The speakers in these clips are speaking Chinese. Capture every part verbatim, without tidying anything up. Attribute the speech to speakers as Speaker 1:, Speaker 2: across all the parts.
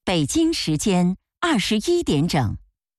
Speaker 1: 北京时间二十一点整。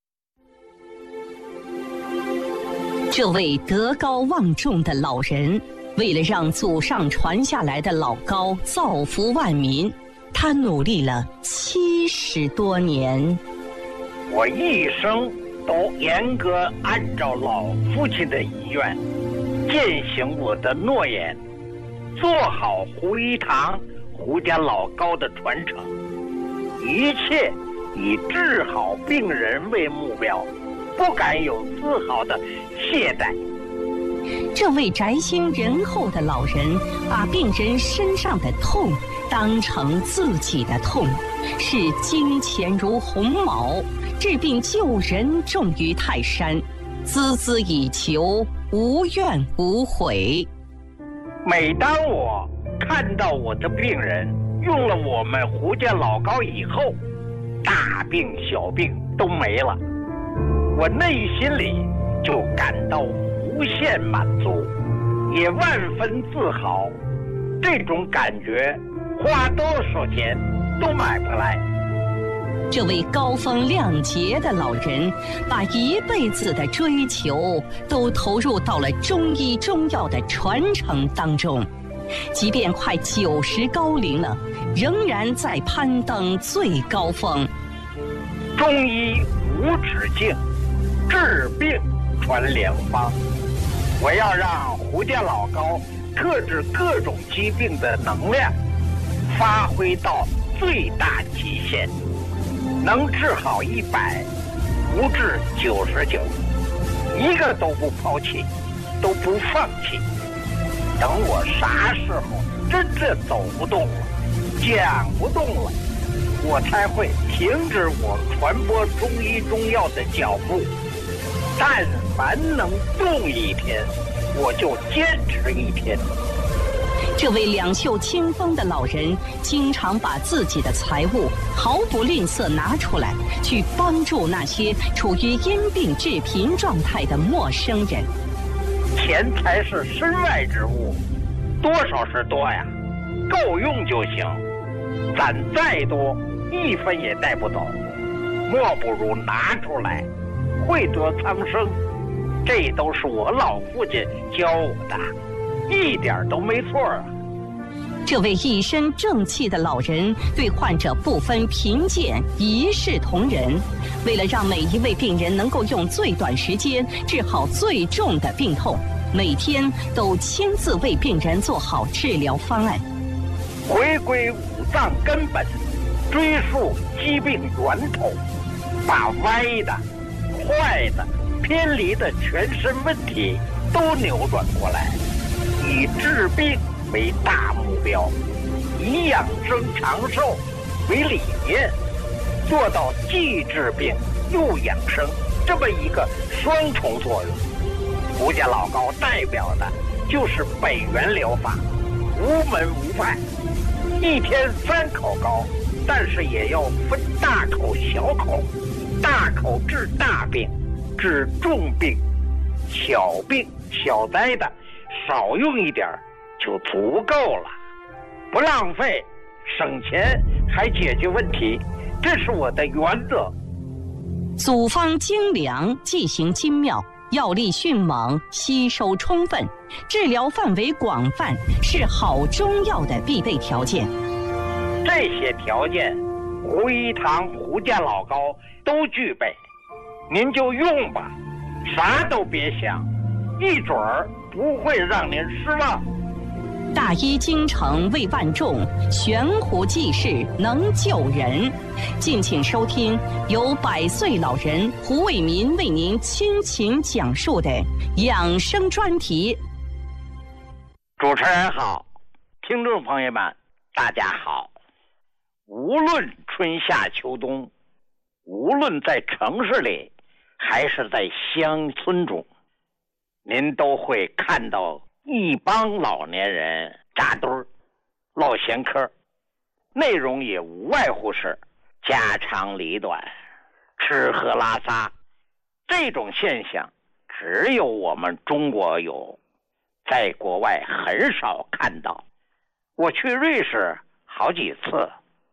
Speaker 1: 这位德高望重的老人，为了让祖上传下来的老高造福万民，他努力了七十多年。
Speaker 2: 我一生都严格按照老父亲的遗愿，践行我的诺言，做好胡一堂胡家老高的传承，一切以治好病人为目标，不敢有丝毫的懈怠。
Speaker 1: 这位宅心仁厚的老人，把病人身上的痛当成自己的痛，视金钱如鸿毛，治病救人重于泰山，孜孜以求，无怨无悔。
Speaker 2: 每当我看到我的病人用了我们胡家老高以后，大病小病都没了，我内心里就感到无限满足，也万分自豪。这种感觉花多少钱都买不来。
Speaker 1: 这位高风亮节的老人，把一辈子的追求都投入到了中医中药的传承当中，即便快九十高龄了，仍然在攀登最高峰。
Speaker 2: 中医无止境，治病传良方。我要让胡家老高克制各种疾病的能量发挥到最大极限，能治好一百，不治九十九，一个都不抛弃，都不放弃。等我啥时候真正走不动了，讲不动了，我才会停止我传播中医中药的脚步。但凡能动一天，我就坚持一天。
Speaker 1: 这位两袖清风的老人，经常把自己的财物毫不吝啬拿出来，去帮助那些处于因病致贫状态的陌生人。
Speaker 2: 钱财是身外之物，多少是多呀，够用就行。攒再多，一分也带不走，莫不如拿出来，惠泽苍生。这都是我老父亲教我的，一点都没错啊。
Speaker 1: 这位一身正气的老人，对患者不分贫贱，一视同仁。为了让每一位病人能够用最短时间治好最重的病痛，每天都亲自为病人做好治疗方案。
Speaker 2: 回归五脏根本，追溯疾病源头，把歪的、坏的、偏离的全身问题都扭转过来，以治病为大目标，以养生长寿为理念，做到既治病又养生这么一个双重作用。胡家老高代表的就是北元疗法，无门无派，一天三口高，但是也要分大口小口，大口治大病，治重病，小病小灾的少用一点就足够了，不浪费，省钱还解决问题，这是我的原则。
Speaker 1: 组方精良，剂型精妙，药力迅猛，吸收充分，治疗范围广泛，是好中药的必备条件。
Speaker 2: 这些条件，胡一堂胡家老高都具备，您就用吧，啥都别想，一准儿不会让您失望。
Speaker 1: 大医精诚为万众，悬壶济世能救人。敬请收听由百岁老人胡卫民为您倾情讲述的养生专题。
Speaker 2: 主持人好，听众朋友们大家好。无论春夏秋冬，无论在城市里还是在乡村中，您都会看到一帮老年人扎堆儿唠闲嗑，内容也无外乎是家长里短，吃喝拉撒。这种现象只有我们中国有，在国外很少看到。我去瑞士好几次，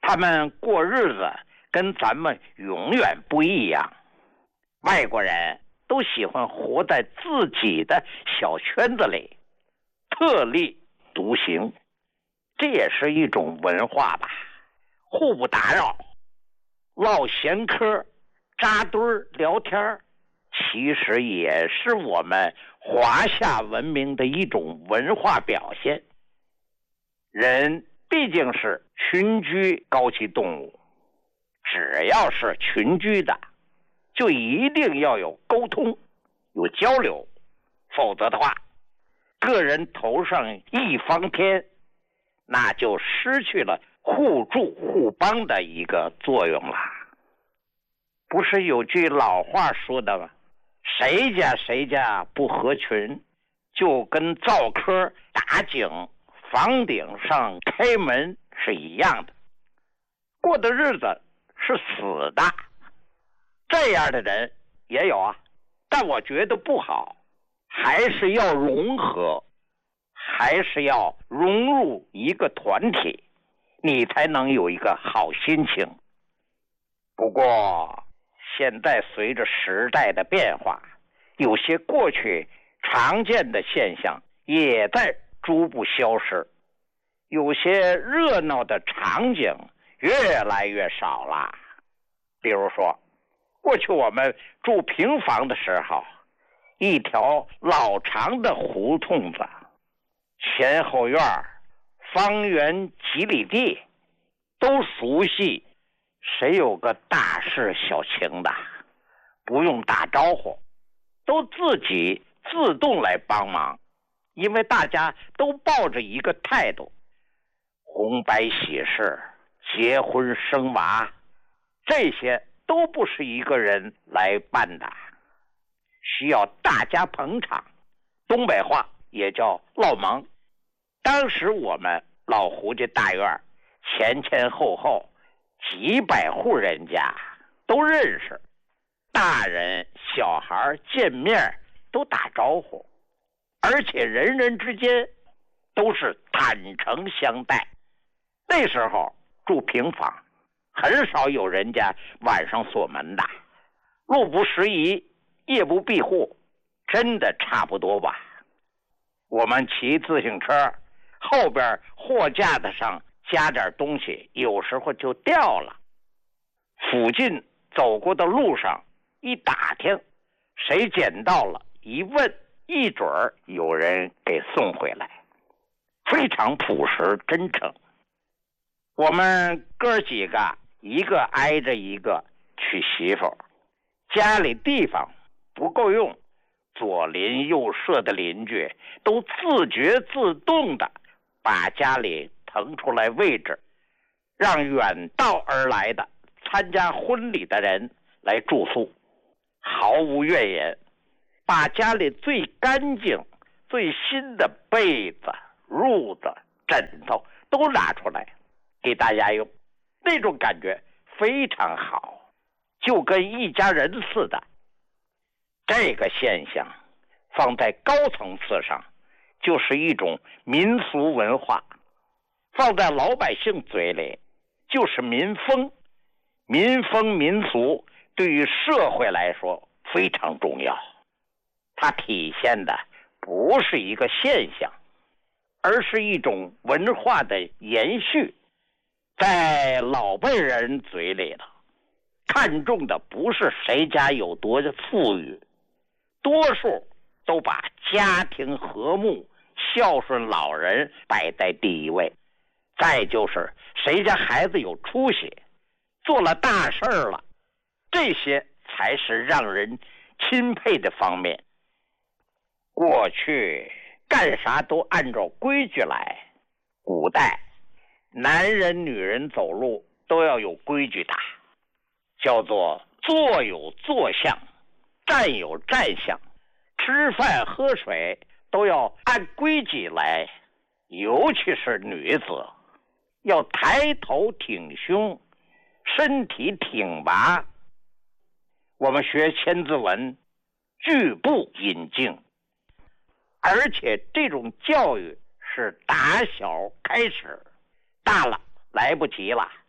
Speaker 2: 他们过日子跟咱们永远不一样。外国人都喜欢活在自己的小圈子里，特立独行，这也是一种文化吧。互不打扰，唠闲嗑，扎堆聊天，其实也是我们华夏文明的一种文化表现。人毕竟是群居高级动物，只要是群居的，就一定要有沟通，有交流，否则的话，个人头上一方天，那就失去了互助互帮的一个作用了。不是有句老话说的吗？谁家谁家不合群，就跟灶科打井房顶上开门是一样的，过的日子是死的。这样的人也有啊，但我觉得不好，还是要融合，还是要融入一个团体，你才能有一个好心情。不过现在随着时代的变化，有些过去常见的现象也在逐步消失，有些热闹的场景越来越少了。比如说，过去我们住平房的时候，一条老长的胡同子，前后院方圆几里地，都熟悉，谁有个大事小情的，不用打招呼，都自己自动来帮忙。因为大家都抱着一个态度，红白喜事、结婚生娃，这些都不是一个人来办的，需要大家捧场，东北话也叫落忙。当时我们老胡家大院前前后后几百户人家都认识，大人小孩见面都打招呼，而且人人之间都是坦诚相待。那时候住平房，很少有人家晚上锁门的，路不拾遗，夜不闭户，真的差不多吧。我们骑自行车，后边货架子上加点东西，有时候就掉了。附近走过的路上一打听，谁捡到了，一问，一准儿有人给送回来，非常朴实真诚。我们哥几个一个挨着一个娶媳妇，家里地方不够用，左邻右舍的邻居都自觉自动的把家里腾出来位置，让远道而来的参加婚礼的人来住宿，毫无怨言，把家里最干净最新的被子、褥子、枕头都拿出来给大家用，那种感觉非常好，就跟一家人似的。这个现象放在高层次上就是一种民俗文化，放在老百姓嘴里就是民风。民风民俗对于社会来说非常重要，它体现的不是一个现象，而是一种文化的延续。在老辈人嘴里了，看重的不是谁家有多富裕，多数都把家庭和睦、孝顺老人摆在第一位。再就是谁家孩子有出息，做了大事了，这些才是让人钦佩的方面。过去干啥都按照规矩来，古代男人女人走路都要有规矩的，叫做坐有坐相，站有站相，吃饭喝水都要按规矩来。尤其是女子要抬头挺胸，身体挺拔。我们学千字文，句步引径，而且这种教育是打小开始，大了来不及了，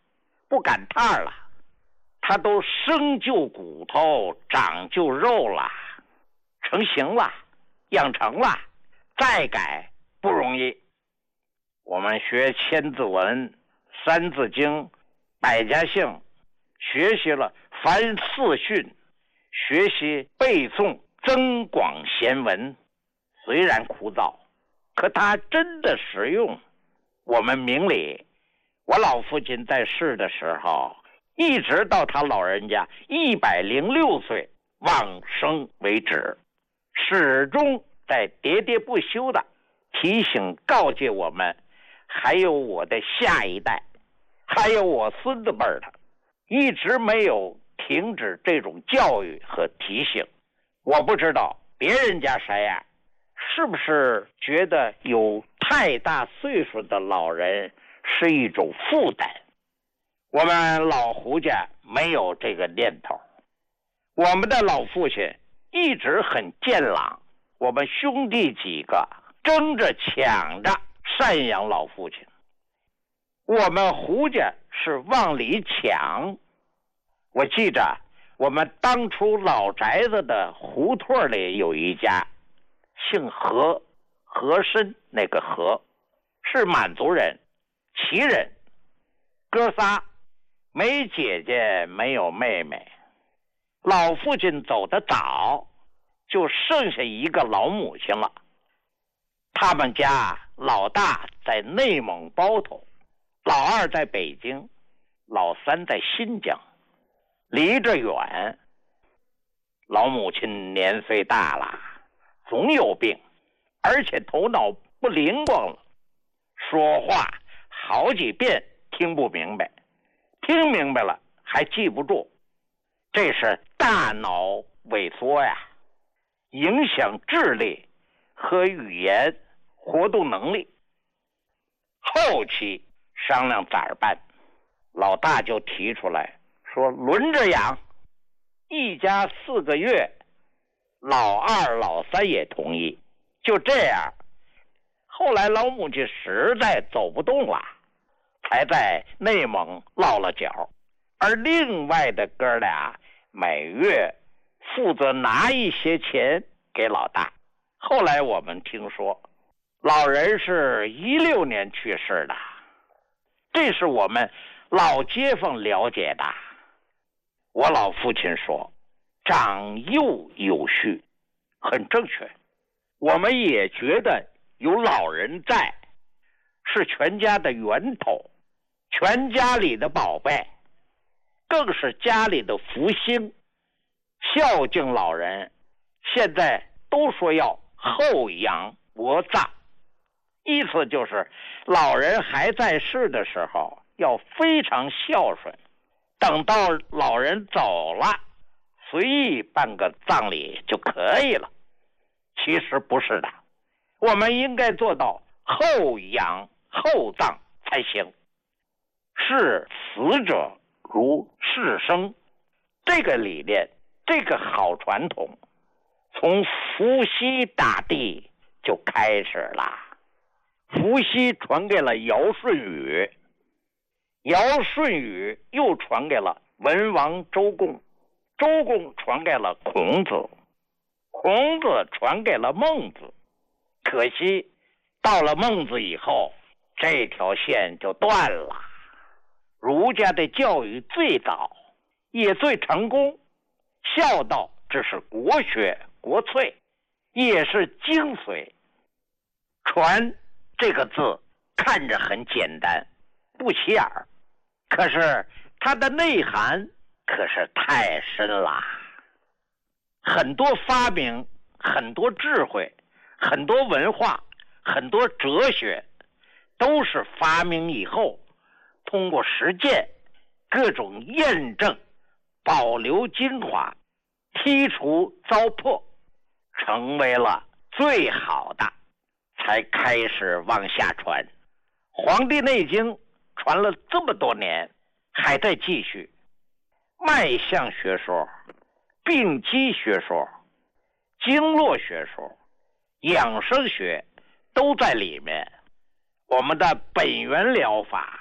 Speaker 2: 不赶趟了，他都生就骨头，长就肉了，成型了，养成了，再改不容易。我们学千字文、三字经、百家姓，学习了凡四训，学习背诵增广贤文，虽然枯燥，可它真的实用。我们明理，我老父亲在世的时候，一直到他老人家一百零六岁往生为止，始终在喋喋不休的提醒告诫我们，还有我的下一代，还有我孙子辈的，一直没有停止这种教育和提醒。我不知道别人家啥样，是不是觉得有太大岁数的老人是一种负担？我们老胡家没有这个念头，我们的老父亲一直很健朗，我们兄弟几个争着抢着赡养老父亲。我们胡家是往里抢。我记着我们当初老宅子的胡同里有一家姓何，和珅那个何，是满族人，旗人，哥仨，没姐姐没有妹妹。老父亲走得早，就剩下一个老母亲了。他们家老大在内蒙包头，老二在北京，老三在新疆，离着远。老母亲年岁大了，总有病，而且头脑不灵光了，说话好几遍听不明白，听明白了还记不住，这是大脑萎缩呀，影响智力和语言活动能力。后期商量咋办，老大就提出来说轮着养，一家四个月，老二老三也同意。就这样，后来老母亲实在走不动了，才在内蒙落了脚，而另外的哥俩每月负责拿一些钱给老大。后来我们听说老人是一六年去世的，这是我们老街坊了解的。我老父亲说长幼有序，很正确。我们也觉得有老人在是全家的源头，全家里的宝贝，更是家里的福星。孝敬老人现在都说要厚养薄葬，意思就是老人还在世的时候要非常孝顺，等到老人走了，随意办个葬礼就可以了。其实不是的，我们应该做到厚养厚葬才行。视死者如视生，这个理念，这个好传统，从伏羲大帝就开始了。伏羲传给了尧舜禹，尧舜禹又传给了文王周公，周公传给了孔子，孔子传给了孟子。可惜到了孟子以后，这条线就断了。儒家的教育最早也最成功，孝道这是国学国粹，也是精髓。传这个字看着很简单，不起眼儿，可是它的内涵可是太深了。很多发明，很多智慧，很多文化，很多哲学，都是发明以后通过实践各种验证，保留精华，剔除糟粕，成为了最好的，才开始往下传。黄帝内经传了这么多年，还在继续。脉象学说、病机学说、经络学说、养生学都在里面。我们的本源疗法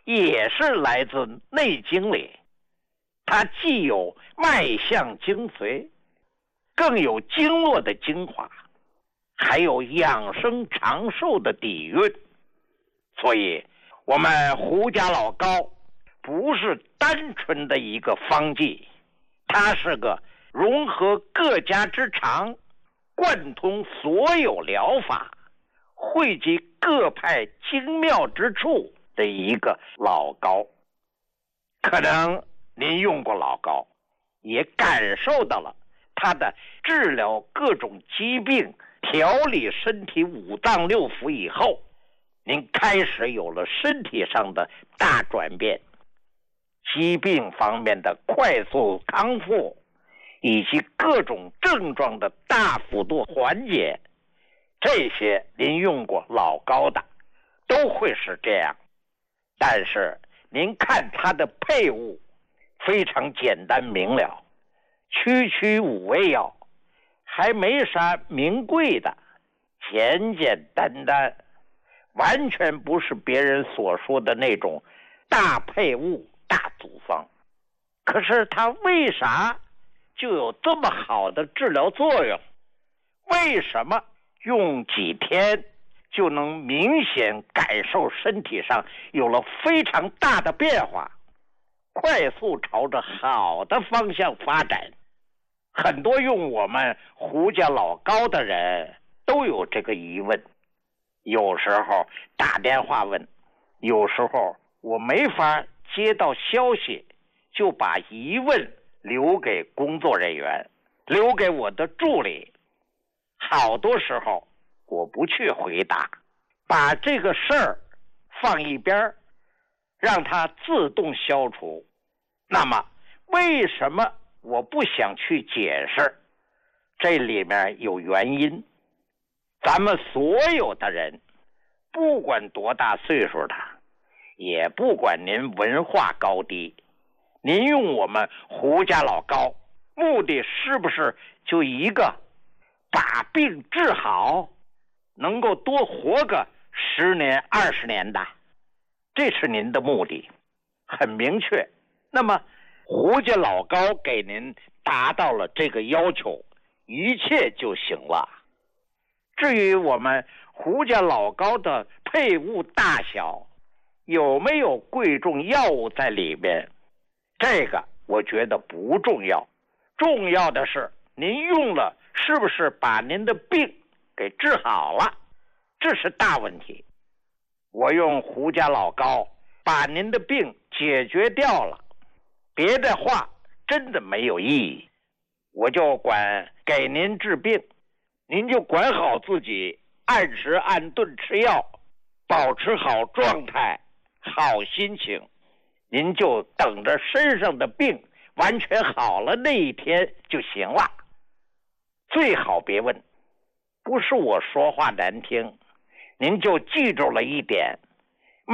Speaker 2: 也是来自《内经》里，它既有脉象精髓，更有经络的精华，还有养生长寿的底蕴。所以我们胡家老高不是单纯的一个方剂，它是个融合各家之长，贯通所有疗法，汇集各派精妙之处的一个老膏。可能您用过老膏，也感受到了它的治疗各种疾病、调理身体五脏六腑以后，您开始有了身体上的大转变，疾病方面的快速康复，以及各种症状的大幅度缓解，这些您用过老膏的都会是这样。但是您看它的配伍非常简单明了，区区五味药，还没啥名贵的，简简单单，完全不是别人所说的那种大配伍大组方。可是它为啥就有这么好的治疗作用？为什么用几天就能明显感受身体上有了非常大的变化，快速朝着好的方向发展？很多用我们胡家老高的人都有这个疑问，有时候打电话问，有时候我没法接到消息，就把疑问留给工作人员，留给我的助理。好多时候我不去回答，把这个事儿放一边，让它自动消除。那么为什么我不想去解释？这里面有原因。咱们所有的人，不管多大岁数的，也不管您文化高低，您用我们胡家老高，目的是不是就一个，把病治好，能够多活个十年二十年的？这是您的目的，很明确。那么胡家老高给您达到了这个要求，一切就行了。至于我们胡家老高的配伍大小，有没有贵重药物在里面，这个我觉得不重要。重要的是您用了是不是把您的病给治好了，这是大问题。我用胡家老高把您的病解决掉了，别的话真的没有意义。我就管给您治病，您就管好自己，按时按顿吃药，保持好状态，好心情，您就等着身上的病完全好了那一天就行了。最好别问，不是我说话难听，您就记住了一点，